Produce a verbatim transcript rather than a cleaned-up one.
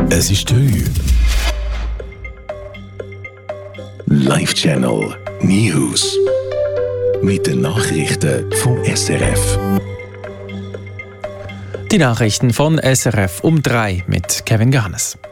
Es ist drei. Live Channel News. Mit den Nachrichten vom S R F. Die Nachrichten von S R F um drei mit Kevin Garnes.